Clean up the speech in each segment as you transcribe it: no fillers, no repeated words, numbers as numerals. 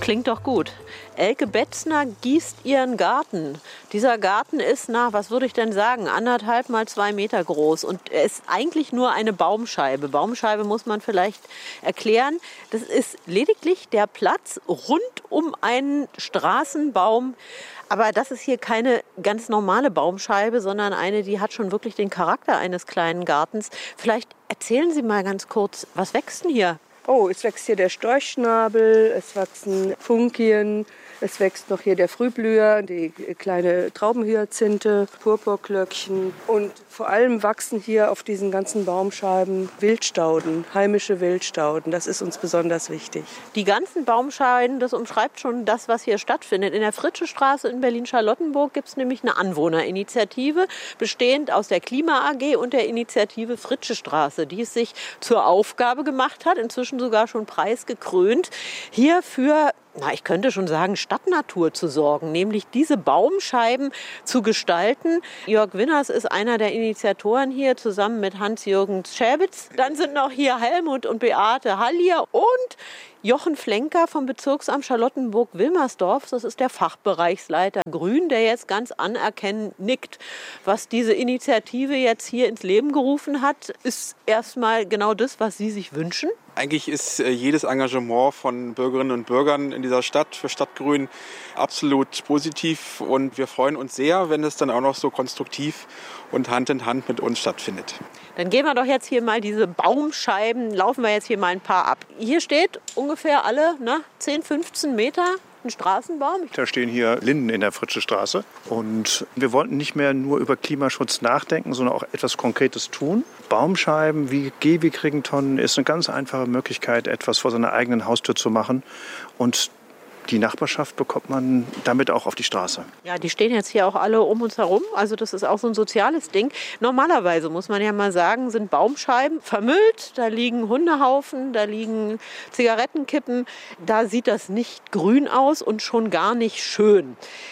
klingt doch gut. Elke Betzner gießt ihren Garten. Dieser Garten ist, was würde ich denn sagen, 1,5 mal 2 Meter groß. Und er ist eigentlich nur eine Baumscheibe. Baumscheibe muss man vielleicht erklären. Das ist lediglich der Platz rund um einen Straßenbaum. Aber das ist hier keine ganz normale Baumscheibe, sondern eine, die hat schon wirklich den Charakter eines kleinen Gartens. Vielleicht erzählen Sie mal ganz kurz, was wächst denn hier? Oh, es wächst hier der Storchschnabel, es wachsen Funkien, es wächst noch hier der Frühblüher, die kleine Traubenhyazinthe, Purpurglöckchen. Und vor allem wachsen hier auf diesen ganzen Baumscheiben Wildstauden, heimische Wildstauden. Das ist uns besonders wichtig. Die ganzen Baumscheiben, das umschreibt schon das, was hier stattfindet. In der Fritzsche-Straße in Berlin-Charlottenburg gibt es nämlich eine Anwohnerinitiative, bestehend aus der Klima AG und der Initiative Fritzsche-Straße, die es sich zur Aufgabe gemacht hat, inzwischen sogar schon preisgekrönt, hier für, ich könnte schon sagen, Stadtnatur zu sorgen, nämlich diese Baumscheiben zu gestalten. Jörg Winners ist einer der Initiatoren hier, zusammen mit Hans-Jürgen Schäbitz. Dann sind noch hier Helmut und Beate Hallier und Jochen Flenker vom Bezirksamt Charlottenburg-Wilmersdorf. Das ist der Fachbereichsleiter Grün, der jetzt ganz anerkennend nickt. Was diese Initiative jetzt hier ins Leben gerufen hat, ist erstmal genau das, was Sie sich wünschen. Eigentlich ist jedes Engagement von Bürgerinnen und Bürgern in dieser Stadt für Stadtgrün absolut positiv. Und wir freuen uns sehr, wenn es dann auch noch so konstruktiv und Hand in Hand mit uns stattfindet. Dann gehen wir doch jetzt hier mal diese Baumscheiben, laufen wir jetzt hier mal ein paar ab. Hier steht ungefähr alle 10, 15 Meter ein Straßenbaum. Da stehen hier Linden in der Fritzsche-Straße. Und wir wollten nicht mehr nur über Klimaschutz nachdenken, sondern auch etwas Konkretes tun. Baumscheiben wie Gehwegregentonnen ist eine ganz einfache Möglichkeit, etwas vor seiner eigenen Haustür zu machen. Und die Nachbarschaft bekommt man damit auch auf die Straße. Ja, die stehen jetzt hier auch alle um uns herum. Also das ist auch so ein soziales Ding. Normalerweise, muss man ja mal sagen, sind Baumscheiben vermüllt. Da liegen Hundehaufen, da liegen Zigarettenkippen. Da sieht das nicht grün aus und schon gar nicht schön.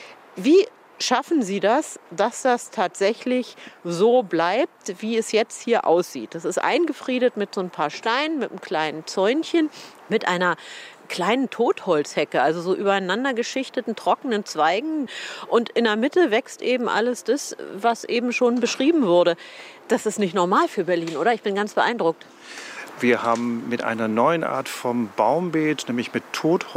Wie schaffen Sie das, dass das tatsächlich so bleibt, wie es jetzt hier aussieht? Das ist eingefriedet mit so ein paar Steinen, mit einem kleinen Zäunchen, mit einer kleinen Totholzhecke, also so übereinander geschichteten trockenen Zweigen. Und in der Mitte wächst eben alles das, was eben schon beschrieben wurde. Das ist nicht normal für Berlin, oder? Ich bin ganz beeindruckt. Wir haben mit einer neuen Art vom Baumbeet, nämlich mit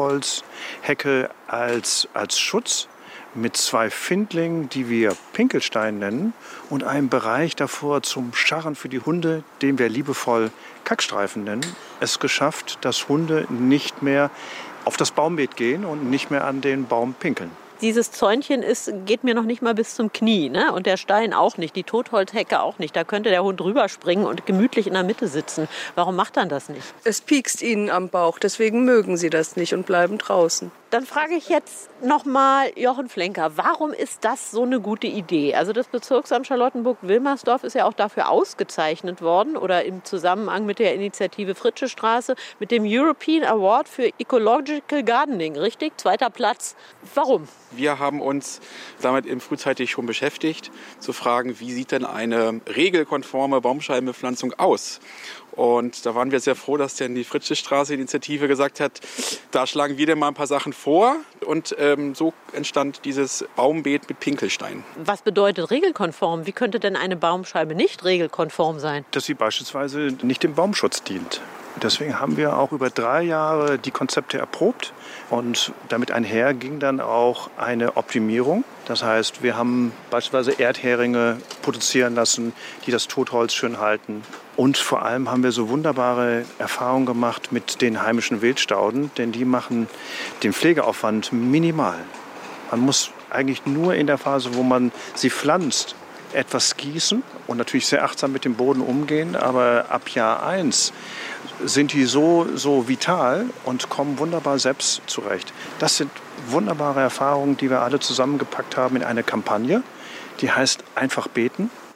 Totholzhecke als Schutz, mit 2 Findlingen, die wir Pinkelstein nennen, und einem Bereich davor zum Scharren für die Hunde, den wir liebevoll Kackstreifen nennen, es geschafft, dass Hunde nicht mehr auf das Baumbeet gehen und nicht mehr an den Baum pinkeln. Dieses Zäunchen geht mir noch nicht mal bis zum Knie, ne? Und der Stein auch nicht, die Totholzhecke auch nicht. Da könnte der Hund rüberspringen und gemütlich in der Mitte sitzen. Warum macht er das nicht? Es piekst ihnen am Bauch, deswegen mögen sie das nicht und bleiben draußen. Dann frage ich jetzt noch mal Jochen Flenker, warum ist das so eine gute Idee? Also das Bezirksamt Charlottenburg-Wilmersdorf ist ja auch dafür ausgezeichnet worden oder im Zusammenhang mit der Initiative Fritzsche-Straße mit dem European Award für Ecological Gardening, richtig? 2. Platz. Warum? Wir haben uns damit eben frühzeitig schon beschäftigt, zu fragen, wie sieht denn eine regelkonforme Baumscheibenbepflanzung aus? Und da waren wir sehr froh, dass denn die Fritzsche-Straße-Initiative gesagt hat, da schlagen wir denn mal ein paar Sachen vor. Und so entstand dieses Baumbeet mit Pinkelstein. Was bedeutet regelkonform? Wie könnte denn eine Baumscheibe nicht regelkonform sein? Dass sie beispielsweise nicht dem Baumschutz dient. Deswegen haben wir auch über 3 Jahre die Konzepte erprobt. Und damit einher ging dann auch eine Optimierung. Das heißt, wir haben beispielsweise Erdheringe produzieren lassen, die das Totholz schön halten. Und vor allem haben wir so wunderbare Erfahrungen gemacht mit den heimischen Wildstauden, denn die machen den Pflegeaufwand minimal. Man muss eigentlich nur in der Phase, wo man sie pflanzt, etwas gießen und natürlich sehr achtsam mit dem Boden umgehen. Aber ab Jahr 1 sind die so vital und kommen wunderbar selbst zurecht. Das sind wunderbare Erfahrungen, die wir alle zusammengepackt haben in eine Kampagne, die heißt Einfach beten.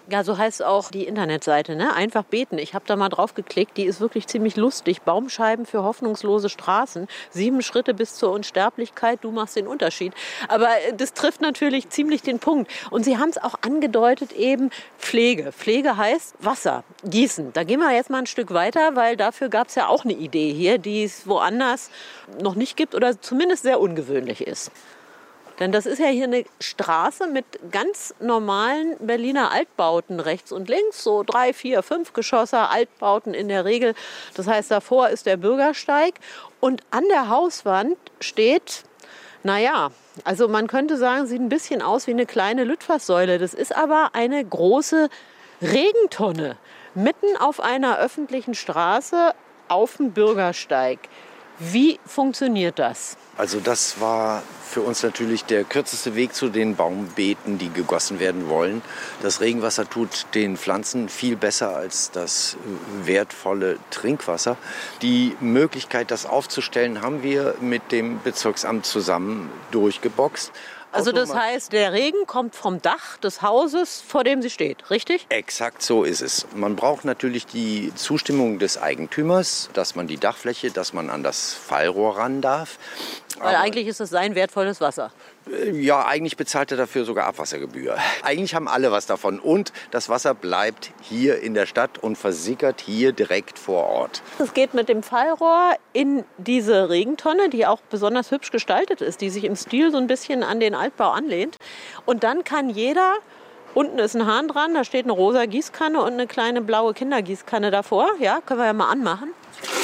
Ja, so heißt auch die Internetseite, ne? Einfach beten. Ich habe da mal drauf geklickt, die ist wirklich ziemlich lustig. Baumscheiben für hoffnungslose Straßen. 7 Schritte bis zur Unsterblichkeit, du machst den Unterschied. Aber das trifft natürlich ziemlich den Punkt. Und Sie haben es auch angedeutet eben, Pflege. Pflege heißt Wasser, Gießen. Da gehen wir jetzt mal ein Stück weiter, weil dafür gab es ja auch eine Idee hier, die es woanders noch nicht gibt oder zumindest sehr ungewöhnlich ist. Denn das ist ja hier eine Straße mit ganz normalen Berliner Altbauten rechts und links, so 3, 4, 5 Geschosse, Altbauten in der Regel. Das heißt, davor ist der Bürgersteig und an der Hauswand steht, naja, also man könnte sagen, sieht ein bisschen aus wie eine kleine Litfaßsäule. Das ist aber eine große Regentonne mitten auf einer öffentlichen Straße auf dem Bürgersteig. Wie funktioniert das? Also das war für uns natürlich der kürzeste Weg zu den Baumbeeten, die gegossen werden wollen. Das Regenwasser tut den Pflanzen viel besser als das wertvolle Trinkwasser. Die Möglichkeit, das aufzustellen, haben wir mit dem Bezirksamt zusammen durchgeboxt. Also das heißt, der Regen kommt vom Dach des Hauses, vor dem sie steht, richtig? Exakt so ist es. Man braucht natürlich die Zustimmung des Eigentümers, dass man die Dachfläche, dass man an das Fallrohr ran darf. Weil eigentlich ist es sein wertvolles Wasser. Ja, eigentlich bezahlt er dafür sogar Abwassergebühr. Eigentlich haben alle was davon. Und das Wasser bleibt hier in der Stadt und versickert hier direkt vor Ort. Es geht mit dem Fallrohr in diese Regentonne, die auch besonders hübsch gestaltet ist, die sich im Stil so ein bisschen an den Altbau anlehnt. Und dann kann jeder, unten ist ein Hahn dran, da steht eine rosa Gießkanne und eine kleine blaue Kindergießkanne davor. Ja, können wir ja mal anmachen.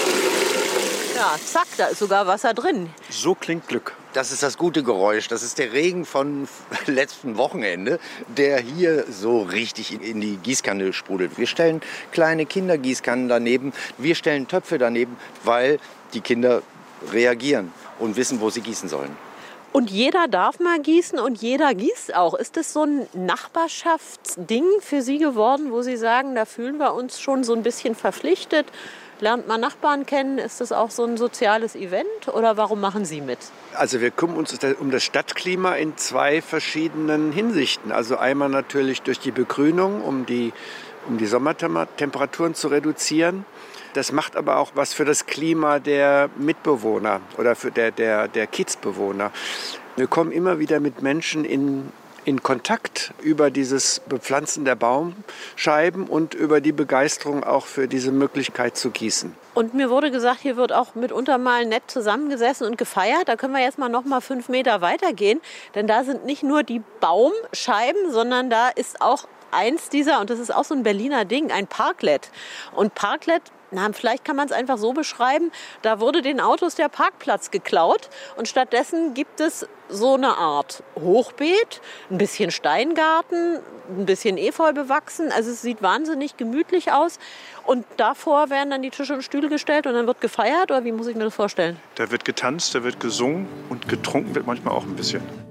Ja, zack, da ist sogar Wasser drin. So klingt Glück. Das ist das gute Geräusch. Das ist der Regen von letzten Wochenende, der hier so richtig in die Gießkanne sprudelt. Wir stellen kleine Kindergießkannen daneben. Wir stellen Töpfe daneben, weil die Kinder reagieren und wissen, wo sie gießen sollen. Und jeder darf mal gießen und jeder gießt auch. Ist das so ein Nachbarschaftsding für Sie geworden, wo Sie sagen, da fühlen wir uns schon so ein bisschen verpflichtet? Lernt man Nachbarn kennen? Ist das auch so ein soziales Event oder warum machen Sie mit? Also wir kümmern uns um das Stadtklima in 2 verschiedenen Hinsichten. Also einmal natürlich durch die Begrünung, um die Sommertemperaturen zu reduzieren. Das macht aber auch was für das Klima der Mitbewohner oder für der Kiezbewohner. Wir kommen immer wieder mit Menschen in Kontakt über dieses Bepflanzen der Baumscheiben und über die Begeisterung auch für diese Möglichkeit zu gießen. Und mir wurde gesagt, hier wird auch mitunter mal nett zusammengesessen und gefeiert. Da können wir jetzt mal noch mal 5 Meter weitergehen. Denn da sind nicht nur die Baumscheiben, sondern da ist auch eins dieser, und das ist auch so ein Berliner Ding, ein Parklet. Und Parklet, vielleicht kann man es einfach so beschreiben, da wurde den Autos der Parkplatz geklaut und stattdessen gibt es so eine Art Hochbeet, ein bisschen Steingarten, ein bisschen Efeu bewachsen. Also es sieht wahnsinnig gemütlich aus und davor werden dann die Tische und Stühle gestellt und dann wird gefeiert oder wie muss ich mir das vorstellen? Da wird getanzt, da wird gesungen und getrunken wird manchmal auch ein bisschen.